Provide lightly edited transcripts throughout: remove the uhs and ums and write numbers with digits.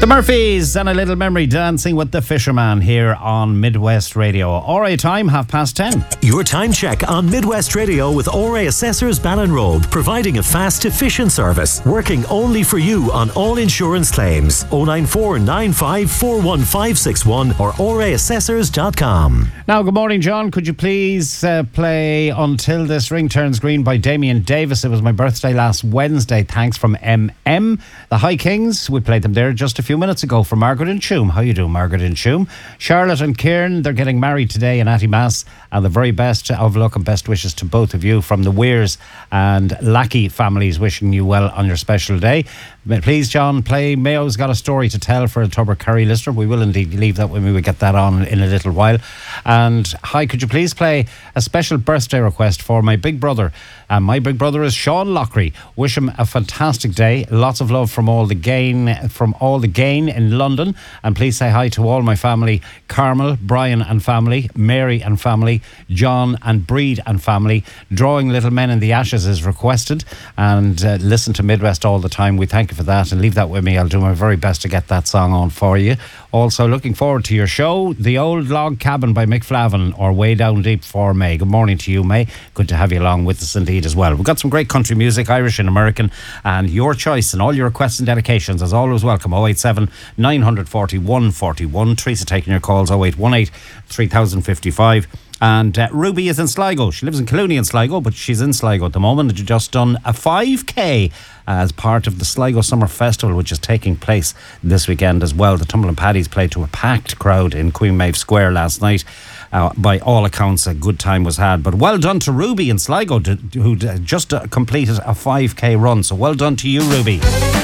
The Murphys and A Little Memory dancing with the Fisherman here on Midwest Radio. RA time, 10:30. Your time check on Midwest Radio with RA Assessors Ballinroad, providing a fast, efficient service, working only for you on all insurance claims. 094 95 41561 or raassessors.com. Now, good morning, John. Could you please play Until This Ring Turns Green by Damien Davis? It was my birthday last Wednesday. Thanks from MM. The High Kings, we played them there just a few minutes ago for Margaret and Choom. How you doing, Margaret and Choom? Charlotte and Kieran, they're getting married today in Attymass, and the very best of luck and best wishes to both of you from the Weirs and Lackey families, wishing you well on your special day. Please, John, play Mayo's Got a Story to Tell for a Tubber-Curry listener. We will indeed leave that when we get that on in a little while. And hi, could you please play a special birthday request for my big brother? My big brother is Sean Lockery. Wish him a fantastic day. Lots of love from all the Gain in London. And please say hi to all my family: Carmel, Brian and family, Mary and family, John and Breed and family. Drawing Little Men in the Ashes is requested. And listen to Midwest all the time. We thank you for that, and leave that with me. I'll do my very best to get that song on for you. Also looking forward to your show, The Old Log Cabin by Mick Flavin, or Way Down Deep for May. Good morning to you, May. Good to have you along with us indeed as well. We've got some great country music, Irish and American, and your choice and all your requests and dedications is always welcome. 087 940 141. Teresa taking your calls, 0818 3055. And Ruby is in Sligo. She lives in Clooney in Sligo, but she's in Sligo at the moment. She's just done a 5K as part of the Sligo Summer Festival, which is taking place this weekend as well. The Tumbling Paddies played to a packed crowd in Queen Maeve Square last night. By all accounts, a good time was had. But well done to Ruby in Sligo, who just completed a 5K run. So well done to you, Ruby.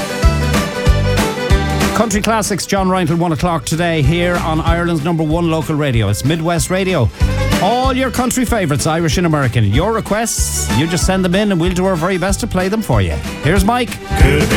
Country Classics, John Ryan till 1 o'clock today here on Ireland's number one local radio. It's Midwest Radio. All your country favourites, Irish and American. Your requests, you just send them in and we'll do our very best to play them for you. Here's Mike. Could